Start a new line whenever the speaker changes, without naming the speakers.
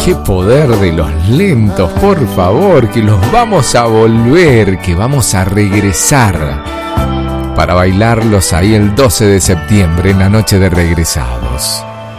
qué poder de los lentos, por favor, que los vamos a volver, que vamos a regresar para bailarlos ahí el 12 de septiembre en la noche de regresados.